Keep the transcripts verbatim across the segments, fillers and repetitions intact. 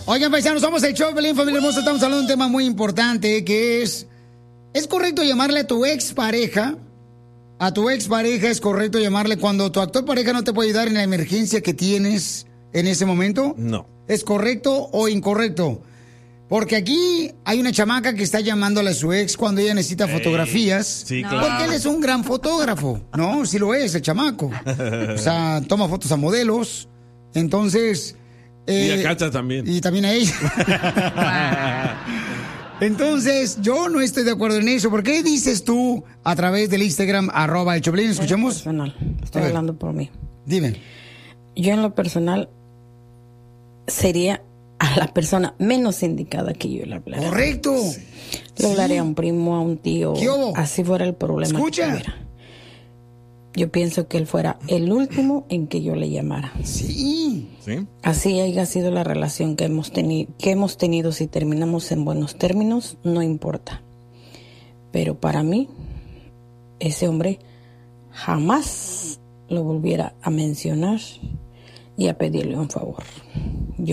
Oigan, paisanos, somos el show, Pelín, familia hermosa. Estamos hablando de un tema muy importante que es... ¿Es correcto llamarle a tu expareja? A tu expareja es correcto llamarle cuando tu actual pareja no te puede ayudar en la emergencia que tienes en ese momento. No. ¿Es correcto o incorrecto? Porque aquí hay una chamaca que está llamándole a su ex cuando ella necesita Ey, fotografías. sí, claro. Porque él es un gran fotógrafo, ¿no? Sí lo es, el chamaco. O sea, toma fotos a modelos. Entonces... Eh, y a Cacha también. Y también a ella. Entonces, yo no estoy de acuerdo en eso. ¿Por qué dices tú a través del Instagram, arroba el Choplin? ¿Escuchamos? Personal. Estoy hablando por mí. Dime. Yo en lo personal sería a la persona menos indicada que yo le hablara. ¡Correcto! Sí. Le hablaría sí. a un primo, a un tío. ¿Qué hubo? Así fuera el problema. Escucha. Que tuviera. Yo pienso que él fuera el último en que yo le llamara. Sí. ¿Sí? Así haya sido la relación que hemos, teni- que hemos tenido. Si terminamos en buenos términos, no importa. Pero para mí, ese hombre jamás lo volviera a mencionar y a pedirle un favor. Yo.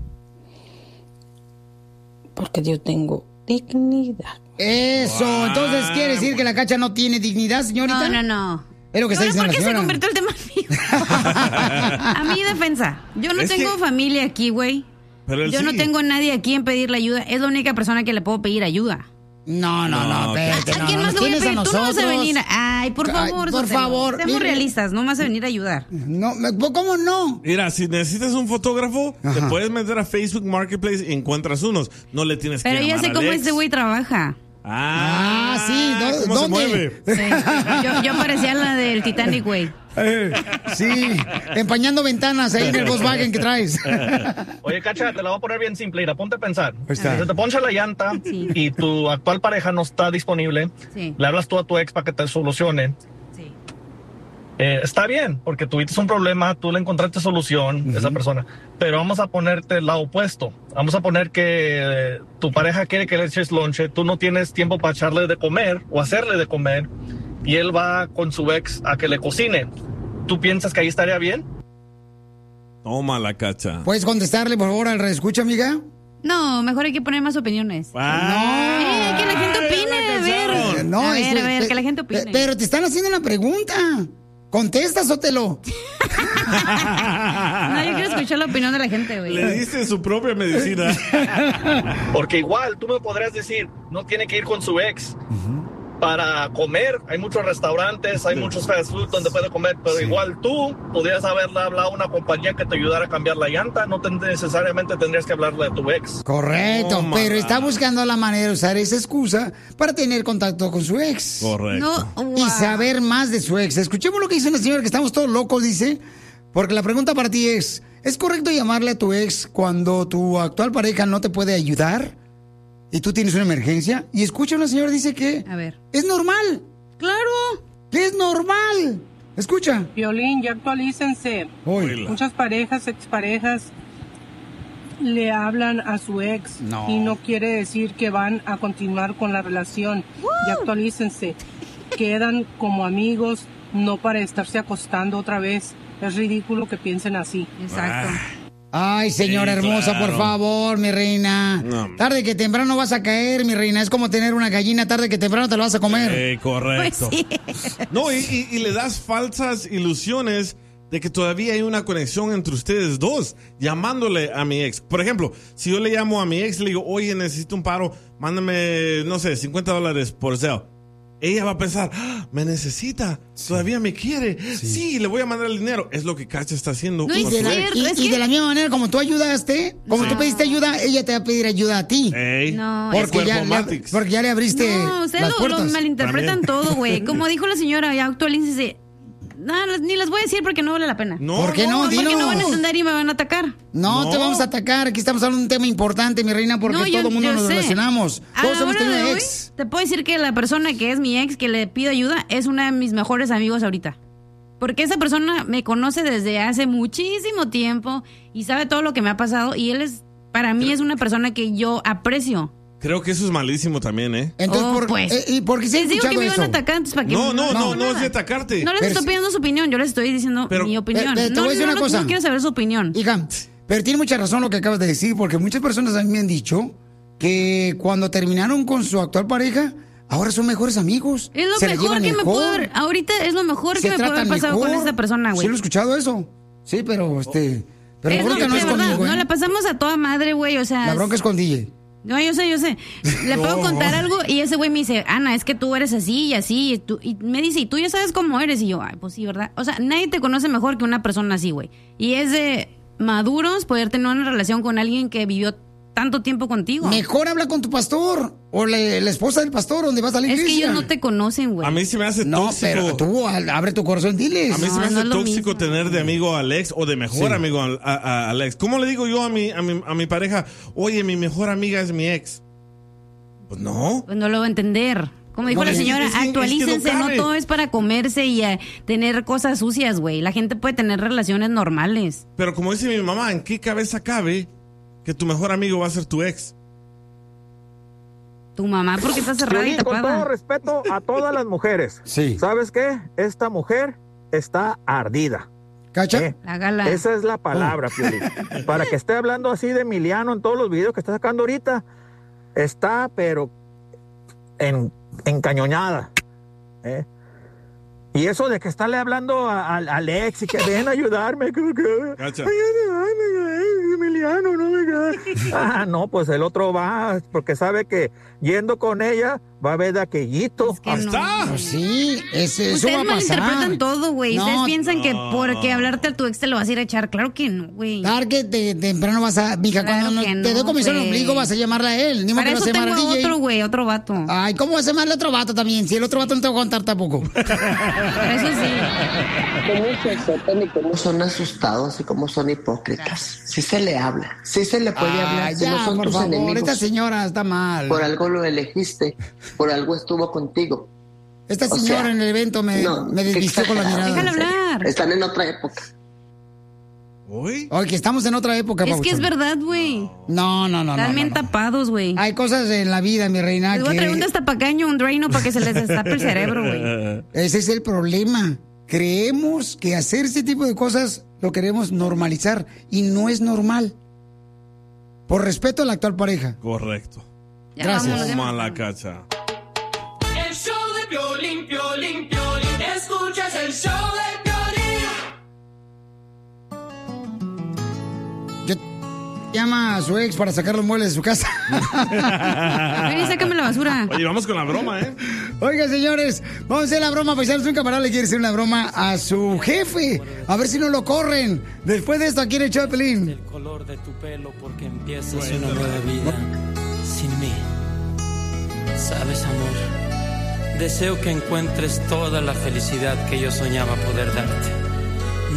Porque yo tengo dignidad. Eso. Wow. Entonces, ¿quiere decir que la Cacha no tiene dignidad, señorita? No, no, no. Es lo que está diciendo ¿Por qué la se convirtió el tema mío? A mi defensa. Yo no es tengo que... familia aquí, güey. Yo sí. no tengo a nadie aquí en pedirle ayuda. Es la única persona que le puedo pedir ayuda. No, no, no, no espérate. ¿A no, quién no, más le voy a pedir? a Tú no vas a venir. A... Ay, por favor. Ay, por Sotelo. favor. Seamos mire. realistas. No vas a venir a ayudar. No, ¿cómo no? Mira, si necesitas un fotógrafo, Ajá. te puedes meter a Facebook Marketplace y encuentras unos. No le tienes Pero que llamar Pero ya sé al cómo ex. este güey trabaja. Ah, ah, sí. ¿Dó- ¿Cómo ¿Dónde? se mueve? Sí. Yo, yo parecía la del Titanic, güey. Eh, sí, empañando ventanas ahí en el Volkswagen que traes. Oye, Cacha, te la voy a poner bien simple. Mira, ponte a pensar. está. Si te poncha la llanta Sí. y tu actual pareja no está disponible, Sí. le hablas tú a tu ex para que te solucione. Sí. Eh, está bien, porque tuviste un problema, tú le encontraste solución a esa persona. Pero vamos a ponerte el lado opuesto. Vamos a poner que eh, tu pareja quiere que le eches lonche, tú no tienes tiempo para echarle de comer o hacerle de comer, y él va con su ex a que le cocine. ¿Tú piensas que ahí estaría bien? Toma la Cacha. ¿Puedes contestarle, por favor, al reescucha, amiga? No, mejor hay que poner más opiniones. Ah, Eh, que la gente opine, a ver. Eh, no, a ver, este, a ver, pe- que la gente opine. pe- Pero te están haciendo una pregunta. Contesta, Sotelo. No, yo quiero escuchar la opinión de la gente, güey. Le diste su propia medicina. Porque igual tú me podrías decir, no tiene que ir con su ex para comer. Hay muchos restaurantes, hay muchos fast food donde puede comer, pero Sí. igual tú podrías haberle hablado a una compañía que te ayudara a cambiar la llanta. No te- necesariamente tendrías que hablarle a tu ex. Correcto, Oh, pero my está God. buscando la manera de usar esa excusa para tener contacto con su ex. Correcto. No, Y wow. saber más de su ex. Escuchemos lo que dice una señora que estamos todos locos, dice. Porque la pregunta para ti es, ¿es correcto llamarle a tu ex cuando tu actual pareja no te puede ayudar? ¿Y tú tienes una emergencia? Y escucha, una señora dice que A ver. es normal. Claro. Que es normal. Escucha. Violín, ya actualícense. Hoy. Muchas parejas, exparejas, le hablan a su ex No. y no quiere decir que van a continuar con la relación. Ya actualícense. Quedan como amigos, no para estarse acostando otra vez. Es ridículo que piensen así. Exacto. Ay, señora Sí, hermosa, claro. por favor, mi reina. No. Tarde que temprano vas a caer, mi reina. Es como tener una gallina, tarde que temprano te la vas a comer. Eh, correcto. Pues sí. No, y, y- y le das falsas ilusiones de que todavía hay una conexión entre ustedes dos, llamándole a mi ex. Por ejemplo, si yo le llamo a mi ex y le digo, oye, necesito un paro, mándame, no sé, cincuenta dólares por Zelle. Ella va a pensar, ¡ah, me necesita, todavía me quiere. Sí. le voy a mandar el dinero. Es lo que Cacha está haciendo. No, con y Y su de, la, cierto, y- es y que- de la misma manera, como tú ayudaste, como No. tú pediste ayuda, ella te va a pedir ayuda a ti. Ey, No, es Porque ya, Cuerpo le, Matix. porque ya le abriste No, ustedes las lo, lo puertas. malinterpretan También. todo, güey. Como dijo la señora, ya actualícense. No, ni les voy a decir porque no vale la pena. No, ¿Por qué no? Porque Dinos. no van a entender y me van a atacar. No, No. te vamos a atacar. Aquí estamos hablando de un tema importante, mi reina, porque No, yo- todo el mundo yo nos sé. relacionamos. A Todos la hemos hora tenido de hoy, ex. te puedo decir que la persona que es mi ex, que le pido ayuda, es una de mis mejores amigos ahorita. Porque esa persona me conoce desde hace muchísimo tiempo y sabe todo lo que me ha pasado. Y él es, para mí, es una persona que yo aprecio. creo que eso es malísimo también, ¿eh? Entonces, Oh, por, pues. eh, ¿y por qué se ha Les digo que escuchado me iban eso? a atacar antes para que No, no, no, no nada. es de atacarte. No les Pero estoy si- pidiendo su opinión, yo les estoy diciendo Pero- mi opinión. Eh, eh, te no, voy a decir no, una no, cosa. no quiero saber su opinión. Hija, Pero tiene mucha razón lo que acabas de decir, porque muchas personas a mí me han dicho que cuando terminaron con su actual pareja, ahora son mejores amigos. Es lo se la mejor llevan que me mejor. pudo haber- ahorita es lo mejor Se que me puede tratan haber pasado mejor. con esta persona, güey. Sí, lo he escuchado eso. Sí, pero este... Pero Es la lo bronca que no de es verdad, conmigo, ¿eh? no la pasamos a toda madre, güey, o sea... La bronca es con D J. No, yo sé, yo sé. Le puedo No. contar algo y ese güey me dice, Ana, es que tú eres así y así. Y, tú- y me dice, y tú ya sabes cómo eres. Y yo, ay, pues sí, ¿verdad? O sea, nadie te conoce mejor que una persona así, güey. Y es de maduros poder tener una relación con alguien que vivió tanto tiempo contigo. Mejor habla con tu pastor o le- la esposa del pastor donde vas a la Es iglesia. que ellos no te conocen, güey. A mí se me hace No, tóxico. pero tú al- abre tu corazón, diles. A mí se No, me no hace es lo tóxico mismo. tener de amigo a Alex o de mejor Sí. amigo a, a- a Alex. ¿Cómo le digo yo a mi, a, mi, a mi pareja, oye, mi mejor amiga es mi ex? Pues no. Pues no lo voy a entender. Como dijo No, la es que- señora, es que- es que no actualícense, no, cabe. todo es para comerse y eh, tener cosas sucias, güey. La gente puede tener relaciones normales. Pero como dice mi mamá, ¿en qué cabeza cabe que tu mejor amigo va a ser tu ex? Tu mamá, porque está cerrada y Piolín, con todo tapada. respeto a todas las mujeres. Sí. ¿Sabes qué? Esta mujer está ardida. ¿Cacha? ¿eh? La gala. Esa es la palabra, Piolín. Para que esté hablando así de Emiliano en todos los videos que está sacando ahorita, está, pero en, encañonada. ¿eh? Y eso de que estarle hablando a, a- a Alex y que ven a ayudarme. Que, que, Cacha. ayúdame, ay, Emiliano, no me hagas. Ah, no, pues el otro va, porque sabe que yendo con ella va a ver de aquellito. Es que Ahí no. está. Pues sí, ese, eso va Ustedes a malinterpretan pasar. todo, güey. No, Ustedes piensan que no. porque hablarte a tu ex te lo vas a ir a echar. Claro que no, güey. Tarde de temprano vas a... Mija, Claro cuando no- que te dé no, comisión el güey. ombligo vas a llamarle a él. Ni modo Para que vas eso a llamar tengo al a D J. otro, güey, otro vato. Ay, ¿cómo vas a llamarle a otro vato también? Si el otro vato no te va a contar tampoco. Eso sí. Cómo se aceptan y cómo son asustados y cómo son hipócritas. Sí se le habla, sí se le puede Ah, hablar, si ya, no son por tus favor, enemigos. esta señora está mal. Por algo lo elegiste, por algo estuvo contigo. Esta O señora sea, en el evento me, no, me qué desvistió con la exagerado, mirada. Déjala en serio. hablar. Están en otra época. ¿Uy? Oye, que estamos en otra época, Es que es Pabuchón. verdad, güey. No, no, no, no. Están no, bien no. tapados, güey. Hay cosas en la vida, mi reina, Les voy a traer un que... destapacaño, un draino para que se les destape el cerebro, güey. Ese es el problema. Creemos que hacer este tipo de cosas lo queremos normalizar y no es normal. Por respeto a la actual pareja. Correcto. Ya Gracias. vámonos, ya. Toma la cacha. El show de Piolín, Piolín, Piolín. Escuchas el show de Piolín. Yo llama a su ex para sacar los muebles de su casa. Ven y sácame la basura. Oye, vamos con la broma, ¿eh? Oiga, señores, vamos a hacer la broma, paisanos. Un camarada le quiere hacer una broma a su jefe. A ver si no lo corren. Después de esto, aquí en el show de Pelín. El color de tu pelo porque empiezas una nueva vida sin mí. Sabes, amor, deseo que encuentres toda la felicidad que yo soñaba poder darte.